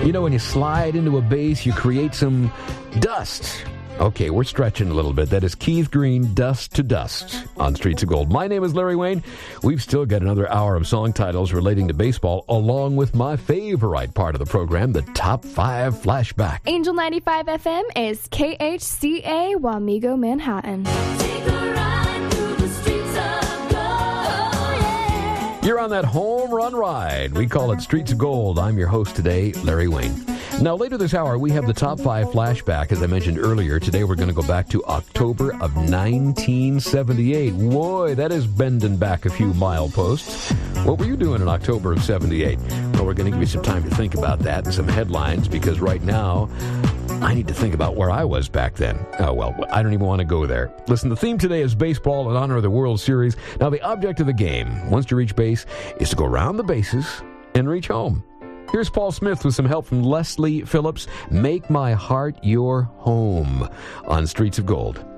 You know, when you slide into a base, you create some dust. Okay, we're stretching a little bit. That is Keith Green, Dust to Dust on Streets of Gold. My name is Larry Wayne. We've still got another hour of song titles relating to baseball, along with my favorite part of the program, the Top 5 Flashback. Angel 95 FM is KHCA Wamego, Manhattan. Take a ride through the streets of gold. Oh, yeah. You're on that home run ride. We call it Streets of Gold. I'm your host today, Larry Wayne. Now, later this hour, we have the Top 5 Flashback, as I mentioned earlier. Today, we're going to go back to October of 1978. Boy, that is bending back a few mileposts. What were you doing in October of 78? Well, we're going to give you some time to think about that and some headlines, because right now, I need to think about where I was back then. Oh, well, I don't even want to go there. Listen, the theme today is baseball in honor of the World Series. Now, the object of the game, once you reach base, is to go around the bases and reach home. Here's Paul Smith with some help from Leslie Phillips. Make My Heart Your Home on Streets of Gold.